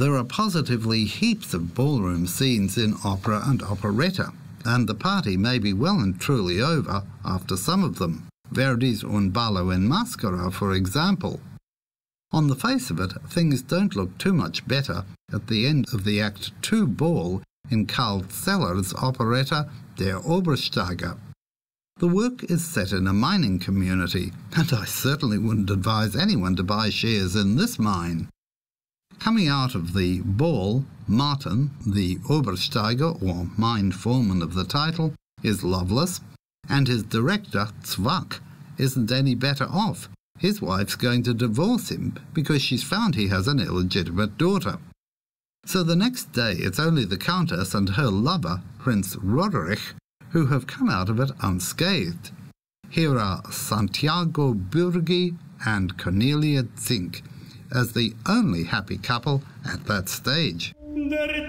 There are positively heaps of ballroom scenes in opera and operetta, and the party may be well and truly over after some of them. Verdi's Un ballo in maschera, for example. On the face of it, things don't look too much better at the end of the Act 2 ball in Karl Zeller's operetta Der Obersteiger. The work is set in a mining community, and I certainly wouldn't advise anyone to buy shares in this mine. Coming out of the ball, Martin, the Obersteiger, or mine foreman of the title, is loveless, and his director, Zwack, isn't any better off. His wife's going to divorce him because she's found he has an illegitimate daughter. So the next day it's only the Countess and her lover, Prince Roderich, who have come out of it unscathed. Here are Santiago Burgi and Cornelia Zink as the only happy couple at that stage.